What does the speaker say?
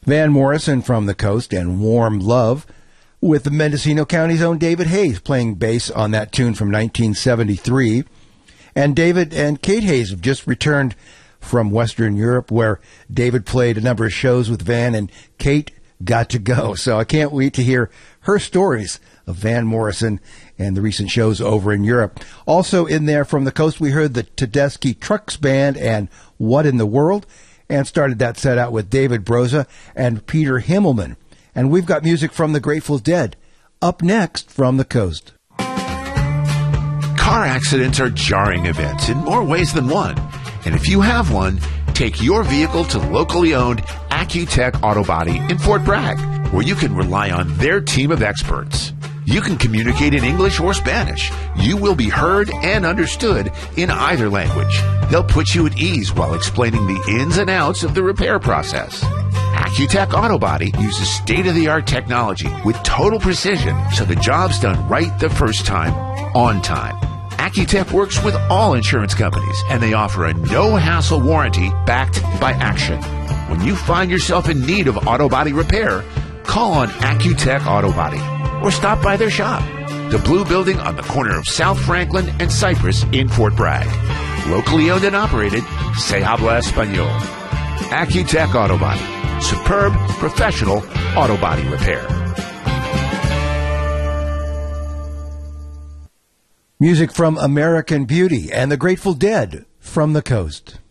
Van Morrison from the Coast and Warm Love, with the Mendocino County's own David Hayes playing bass on that tune from 1973. And David and Kate Hayes have just returned from Western Europe, where David played a number of shows with Van and Kate got to go. So I can't wait to hear her stories of Van Morrison and the recent shows over in Europe. Also in there from the Coast, we heard the Tedeschi Trucks Band and What in the World, and started that set out with David Broza and Peter Himmelman. And we've got music from the Grateful Dead up next from the Coast. Car accidents are jarring events in more ways than one. And if you have one, take your vehicle to locally owned Accutech Auto Body in Fort Bragg, where you can rely on their team of experts. You can communicate in English or Spanish. You will be heard and understood in either language. They'll put you at ease while explaining the ins and outs of the repair process. Accutech Auto Body uses state-of-the-art technology with total precision, so the job's done right the first time, on time. Accutech works with all insurance companies, and they offer a no-hassle warranty backed by action. When you find yourself in need of auto body repair, call on Accutech Auto Body or stop by their shop, the Blue Building on the corner of South Franklin and Cypress in Fort Bragg. Locally owned and operated, Se Habla Español. Accutech Auto Body. Superb, professional auto body repair. Music from American Beauty and the Grateful Dead from the Coast.